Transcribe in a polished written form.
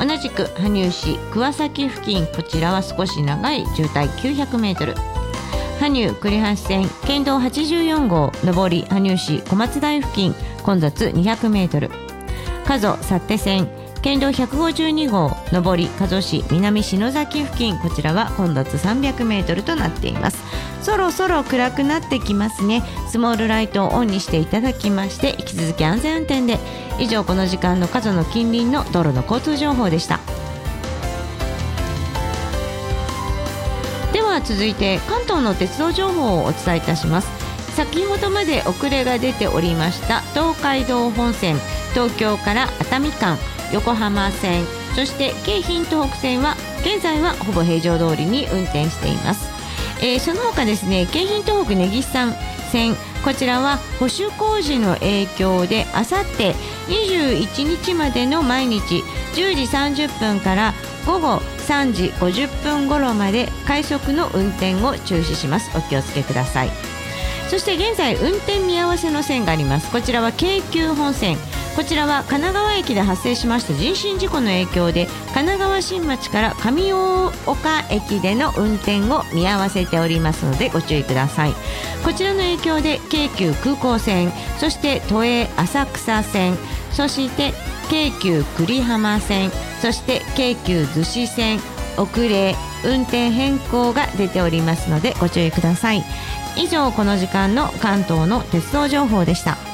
同じく羽生市桑崎付近、こちらは少し長い渋滞900メートル。羽生栗橋線県道84号上り羽生市小松台付近、混雑200メートル。加須幸手線県道152号上り加須市南篠崎付近、こちらは混雑300メートルとなっています。そろそろ暗くなってきますね。スモールライトをオンにしていただきまして、引き続き安全運転で。以上、この時間の加須の近隣の道路の交通情報でした。では続いて関東の鉄道情報をお伝えいたします。先ほどまで遅れが出ておりました東海道本線、東京から熱海間、横浜線、そして京浜東北線は現在はほぼ平常通りに運転しています。その他ですね、京浜東北根岸山線、こちらは補修工事の影響であさって21日までの毎日10時30分から午後3時50分頃まで快速の運転を中止します。お気をつけください。そして現在運転見合わせの線があります。こちらは京急本線、こちらは神奈川駅で発生しました人身事故の影響で神奈川新町から上大岡駅での運転を見合わせておりますのでご注意ください。こちらの影響で京急空港線、そして都営浅草線、そして京急久里浜線、そして京急逗子線、遅れ運転変更が出ておりますのでご注意ください。以上、この時間の関東の鉄道情報でした。